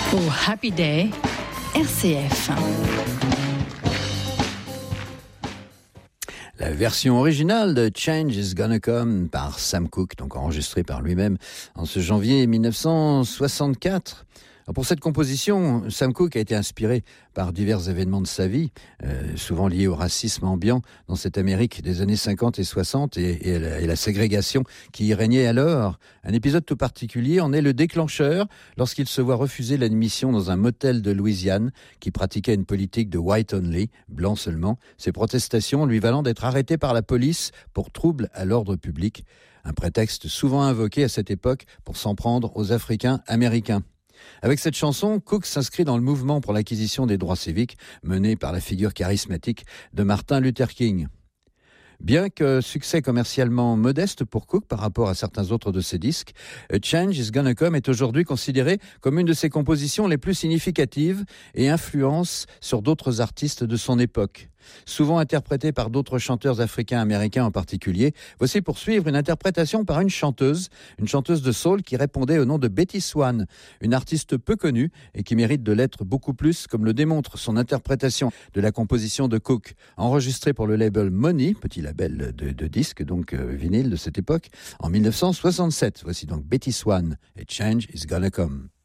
au Happy Day, RCF. La version originale de Change is Gonna Come par Sam Cooke, donc enregistrée par lui-même en ce janvier 1964. Alors pour cette composition, Sam Cooke a été inspiré par divers événements de sa vie, souvent liés au racisme ambiant dans cette Amérique des années 50 et 60 et la ségrégation qui y régnait alors. Un épisode tout particulier en est le déclencheur lorsqu'il se voit refuser l'admission dans un motel de Louisiane qui pratiquait une politique de white only, blanc seulement, ses protestations lui valant d'être arrêté par la police pour trouble à l'ordre public, un prétexte souvent invoqué à cette époque pour s'en prendre aux Africains américains. Avec cette chanson, Cooke s'inscrit dans le mouvement pour l'acquisition des droits civiques mené par la figure charismatique de Martin Luther King. Bien que succès commercialement modeste pour Cooke par rapport à certains autres de ses disques, A Change is Gonna Come est aujourd'hui considéré comme une de ses compositions les plus significatives et influence sur d'autres artistes de son époque. Souvent interprétée par d'autres chanteurs africains-américains en particulier, voici pour suivre une interprétation par une chanteuse de soul qui répondait au nom de Betty Swan, une artiste peu connue et qui mérite de l'être beaucoup plus, comme le démontre son interprétation de la composition de Cooke, enregistrée pour le label Money, petit label de disques, donc vinyle de cette époque, en 1967. Voici donc Betty Swan et Change is Gonna Come.